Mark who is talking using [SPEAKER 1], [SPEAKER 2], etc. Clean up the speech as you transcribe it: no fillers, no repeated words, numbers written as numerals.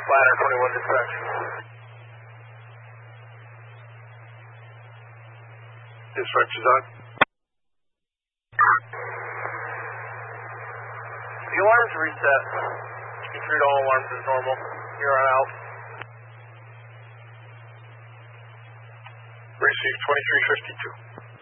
[SPEAKER 1] Ladder 21 dispatch.
[SPEAKER 2] Dispatch is on.
[SPEAKER 1] The alarms reset. You treat all alarms as normal. You're on out.
[SPEAKER 2] Receive 2352.